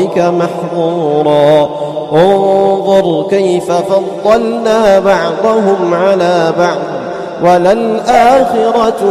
ربك محظورا انظر كيف فضلنا بعضهم على بعض وللآخرة